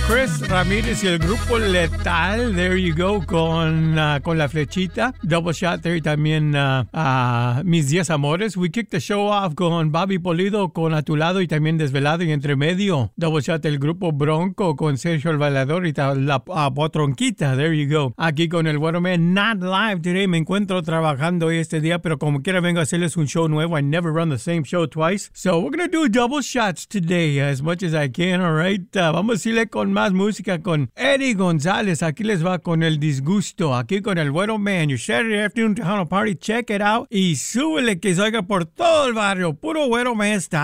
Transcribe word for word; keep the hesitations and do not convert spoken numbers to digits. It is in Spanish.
Chris Ramírez y el grupo Letal. There you go, con, uh, con la flechita. Double shot there y también uh, uh, Mis Diez Amores. We kicked the show off con Bobby Polido, con A Tu Lado y también Desvelado y Entre Medio. Double shot el grupo Bronco con Sergio El Bailador y la uh, Potronquita. There you go. Aquí con el Bueno Man, not live today. Me encuentro trabajando hoy este día, pero como quiera vengo a hacerles un show nuevo. I never run the same show twice. So we're gonna do double shots today as much as I can, all right? Uh, vamos a irle con más música con Eddie González. Aquí les va con El Disgusto. Aquí con el Bueno Man. Your Saturday afternoon Tejano party. Check it out. Y súbele que se oiga por todo el barrio. Puro Bueno Man está.